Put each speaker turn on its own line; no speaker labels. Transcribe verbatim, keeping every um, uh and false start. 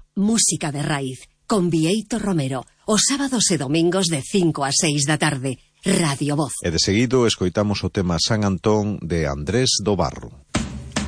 Música de raíz, con Bieito Romero, os sábados e domingos de cinco a seis da tarde, Radio Voz.
E de seguido escoitamos o tema San Antón de Andrés do Barro.